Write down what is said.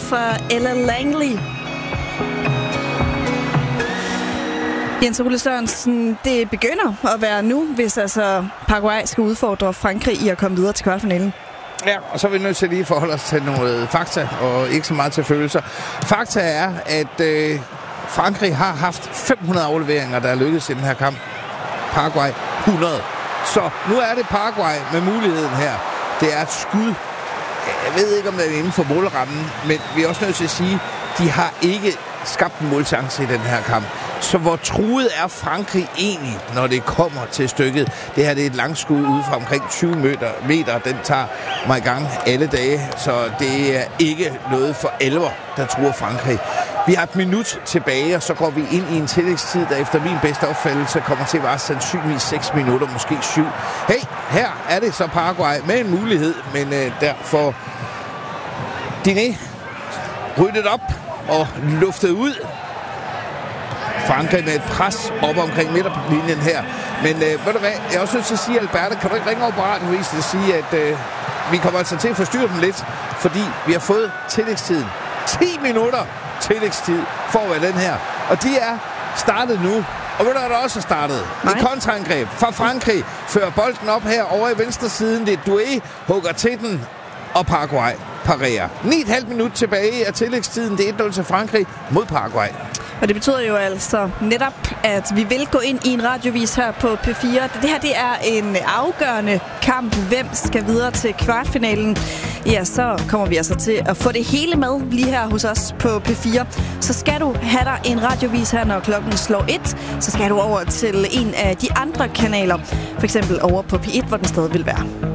fra Ella Langley. Jens Ole Sørensen, det begynder at være nu, hvis altså Paraguay skal udfordre Frankrig i at komme videre til kvartfinalen. Ja, og så er vi nødt til lige at forholde os til noget fakta, og ikke så meget til følelser. Fakta er, at Frankrig har haft 500 afleveringer, der er lykkedes i den her kamp. Paraguay 100. Så nu er det Paraguay med muligheden her. Det er et skud. Jeg ved ikke, om det er inden for målrammen, men vi er også nødt til at sige, at de har ikke skabt en målchance i den her kamp. Så hvor truet er Frankrig egentlig, når det kommer til stykket? Det her det er et langskud ude fra omkring 20 meter. Den tager mig i gang alle dage, så det er ikke noget for alvor, der truer Frankrig. Vi har et minut tilbage, og så går vi ind i en tillægstid, der efter min bedste opfattelse kommer til at være sandsynligvis 6 minutter, måske 7. Hey, her er det så Paraguay med en mulighed, men derfor Diné ryddet op og luftet ud. Frankrig med et pres op omkring midterlinjen her. Men ved du hvad, jeg er også nødt til at sige, Alberte, kan du ikke ringe over på radioavisen og sige, at vi kommer altså til at forstyrre dem lidt, fordi vi har fået tillægstiden. 10 minutter tillægstid for at være den her. Og de er startet nu. Og ved du, hvad der også er startet? Et kontraangreb fra Frankrig. Fører bolden op her over i venstre siden. Det er Doué, hugger til den, og Paraguay parerer. 9,5 minut tilbage af tillægstiden. Det er 1-0 til Frankrig mod Paraguay. Og det betyder jo altså netop, at vi vil gå ind i en radiovis her på P4. Det her det er en afgørende kamp. Hvem skal videre til kvartfinalen? Ja, så kommer vi altså til at få det hele med lige her hos os på P4. Så skal du have dig en radiovis her, når klokken slår 1. Så skal du over til en af de andre kanaler. For eksempel over på P1, hvor den stadig vil være.